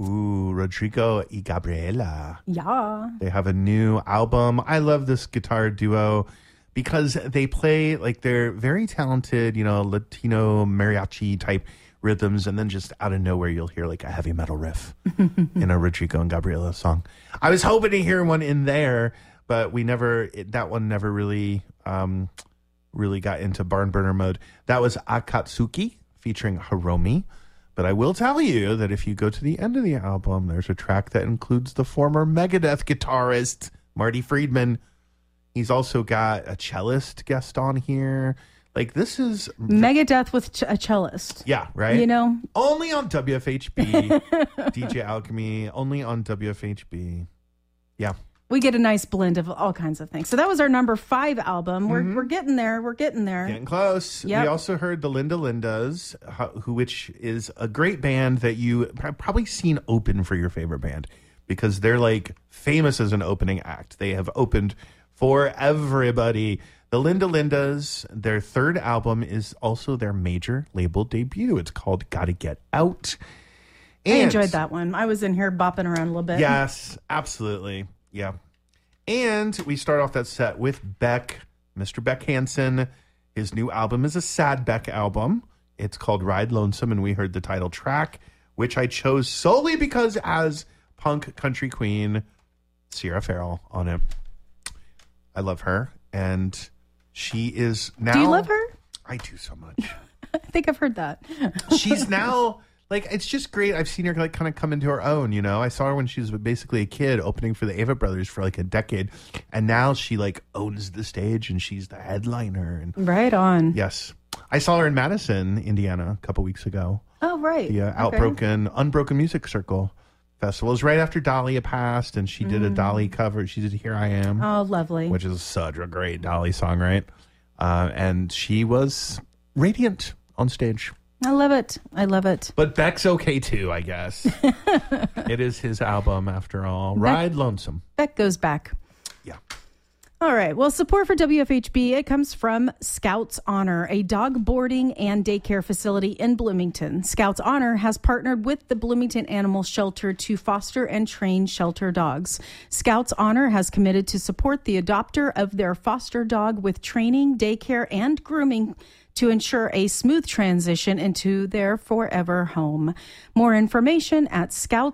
Ooh, Rodrigo y Gabriela. Yeah. They have a new album. I love this guitar duo because they play like they're very talented, Latino mariachi type rhythms, and then just out of nowhere you'll hear like a heavy metal riff in a Rodrigo and Gabriela song. I was hoping to hear one in there, but that one never really got into barn burner mode. That was Akatsuki featuring Hiromi. But I will tell you that if you go to the end of the album, there's a track that includes the former Megadeth guitarist, Marty Friedman. He's also got a cellist guest on here. Like, this is... Megadeth with a cellist. Yeah, right? Only on WFHB. DJ Alchemy, only on WFHB. Yeah. We get a nice blend of all kinds of things. So that was our number 5 album. We're getting there. We're getting there. Getting close. Yep. We also heard the Linda Lindas, which is a great band that you probably seen open for your favorite band because they're like famous as an opening act. They have opened for everybody. The Linda Lindas, their third album is also their major label debut. It's called Gotta Get Out. I enjoyed that one. I was in here bopping around a little bit. Yes, absolutely. Yeah. And we start off that set with Beck, Mr. Beck Hansen. His new album is a sad Beck album. It's called Ride Lonesome, and we heard the title track, which I chose solely because it has punk country queen Sierra Farrell on it. I love her, and she is now... Do you love her? I do so much. I think I've heard that. She's now... Like, it's just great. I've seen her like kind of come into her own, I saw her when she was basically a kid opening for the Ava Brothers for like a decade. And now she like owns the stage and she's the headliner. And right on. Yes. I saw her in Madison, Indiana a couple weeks ago. Oh, right. The Unbroken Music Circle Festival. It was right after Dahlia passed and she did a Dolly cover. She did Here I Am. Oh, lovely. Which is such a great Dolly song, right? And she was radiant on stage. I love it. I love it. But Beck's okay too, I guess. It is his album after all. Ride Lonesome. Beck goes back. Yeah. All right. Well, support for WFHB, it comes from Scouts Honor, a dog boarding and daycare facility in Bloomington. Scouts Honor has partnered with the Bloomington Animal Shelter to foster and train shelter dogs. Scouts Honor has committed to support the adopter of their foster dog with training, daycare, and grooming to ensure a smooth transition into their forever home. More information at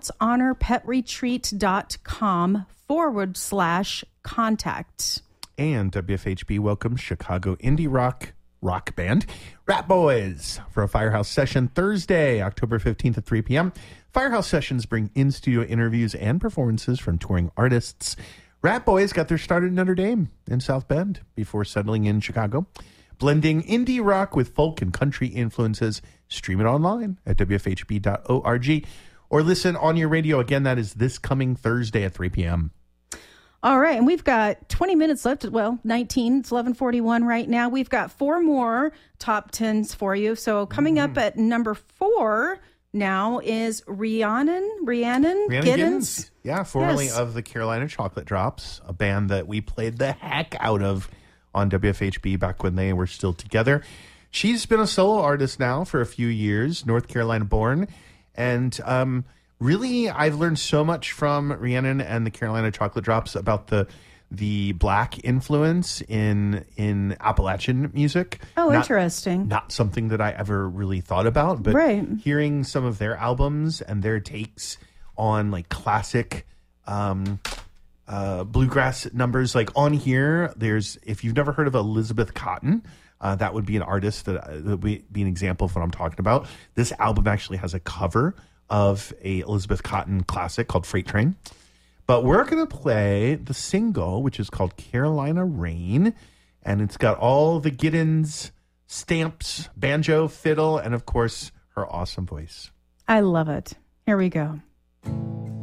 scoutshonorpetretreat.com/contact. And WFHB welcomes Chicago indie rock band Rat Boys for a Firehouse session Thursday, October 15th at 3 p.m. Firehouse sessions bring in-studio interviews and performances from touring artists. Rat Boys got their start at Notre Dame in South Bend before settling in Chicago. Blending indie rock with folk and country influences. Stream it online at wfhb.org or listen on your radio. Again, that is this coming Thursday at 3 p.m. All right, and we've got 20 minutes left. Well, 19. It's 11:41 right now. We've got 4 more top 10s for you. So coming up at number 4 now is Rhiannon Giddens. Yeah, formerly of the Carolina Chocolate Drops, a band that we played the heck out of on WFHB back when they were still together. She's been a solo artist now for a few years, North Carolina born. And really, I've learned so much from Rhiannon and the Carolina Chocolate Drops about the black influence in Appalachian music. Oh, interesting. Not something that I ever really thought about, but hearing some of their albums and their takes on like classic bluegrass numbers, like on here, if you've never heard of Elizabeth Cotton, that would be an artist that would be an example of what I'm talking about. This album actually has a cover of a Elizabeth Cotton classic called Freight Train. But we're going to play the single, which is called Carolina Rain, and it's got all the Giddens stamps, banjo, fiddle, and of course, her awesome voice. I love it. Here we go.